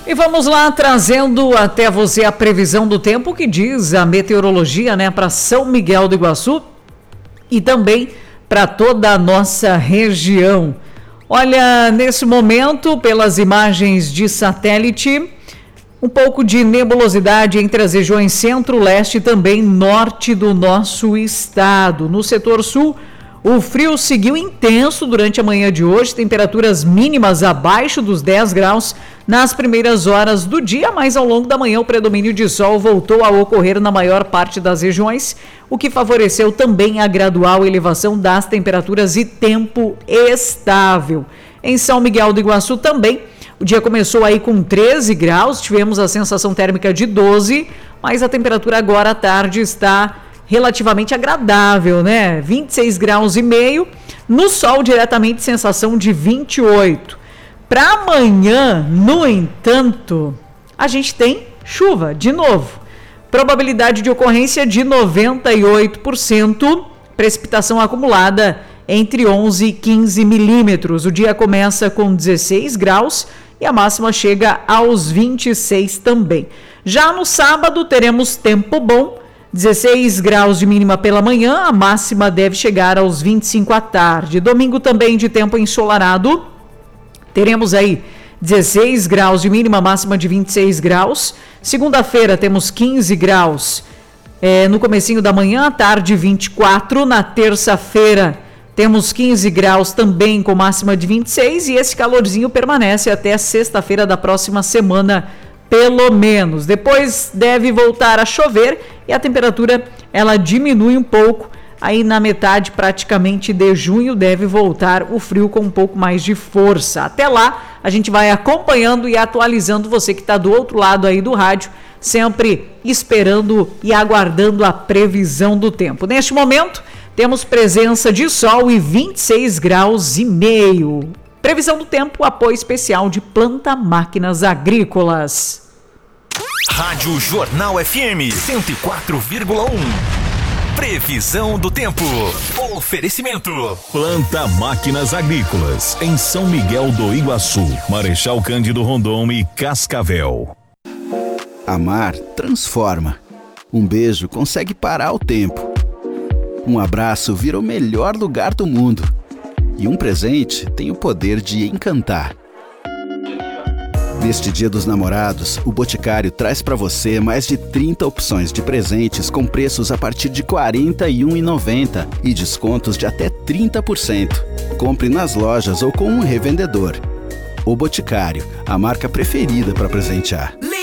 E vamos lá, trazendo até você a previsão do tempo que diz a meteorologia, né, para São Miguel do Iguaçu e também para toda a nossa região. Olha, nesse momento, pelas imagens de satélite, um pouco de nebulosidade entre as regiões centro, leste e também norte do nosso estado. No setor sul, o frio seguiu intenso durante a manhã de hoje, temperaturas mínimas abaixo dos 10 graus nas primeiras horas do dia, mas ao longo da manhã o predomínio de sol voltou a ocorrer na maior parte das regiões, o que favoreceu também a gradual elevação das temperaturas e tempo estável. Em São Miguel do Iguaçu também, o dia começou aí com 13 graus, tivemos a sensação térmica de 12, mas a temperatura agora à tarde está relativamente agradável, né? 26 graus e meio, no sol diretamente sensação de 28. Para amanhã, no entanto, a gente tem chuva de novo. Probabilidade de ocorrência de 98%, precipitação acumulada entre 11 e 15 milímetros. O dia começa com 16 graus e a máxima chega aos 26 também. Já no sábado teremos tempo bom, 16 graus de mínima pela manhã, a máxima deve chegar aos 25 à tarde. Domingo também de tempo ensolarado, teremos aí 16 graus de mínima, máxima de 26 graus. Segunda-feira temos 15 graus no comecinho da manhã, à tarde 24. Na terça-feira temos 15 graus também com máxima de 26 e esse calorzinho permanece até sexta-feira da próxima semana, pelo menos. Depois deve voltar a chover e a temperatura ela diminui um pouco. Aí na metade praticamente de junho deve voltar o frio com um pouco mais de força. Até lá a gente vai acompanhando e atualizando você que está do outro lado aí do rádio, sempre esperando e aguardando a previsão do tempo. Neste momento temos presença de sol e 26 graus e meio. Previsão do tempo, apoio especial de Planta Máquinas Agrícolas. Rádio Jornal FM 104,1. Previsão do tempo. Oferecimento. Planta Máquinas Agrícolas, em São Miguel do Iguaçu, Marechal Cândido Rondon e Cascavel. Amar transforma. Um beijo consegue parar o tempo. Um abraço vira o melhor lugar do mundo. E um presente tem o poder de encantar. Neste Dia dos Namorados, o Boticário traz para você mais de 30 opções de presentes com preços a partir de R$ 41,90 e descontos de até 30%. Compre nas lojas ou com um revendedor. O Boticário, a marca preferida para presentear.